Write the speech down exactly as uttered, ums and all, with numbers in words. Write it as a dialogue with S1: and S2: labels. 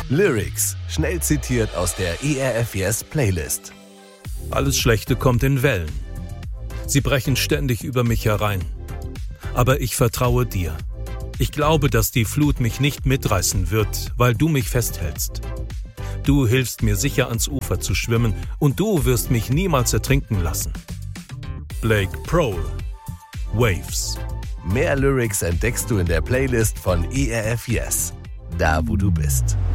S1: Lyrics, schnell zitiert aus der E R F Yes Playlist.
S2: Alles Schlechte kommt in Wellen. Sie brechen ständig über mich herein. Aber ich vertraue dir. Ich glaube, dass die Flut mich nicht mitreißen wird, weil du mich festhältst. Du hilfst mir sicher ans Ufer zu schwimmen und du wirst mich niemals ertrinken lassen. Blake Prohl, Waves.
S1: Mehr Lyrics entdeckst du in der Playlist von E R F Yes, da wo du bist.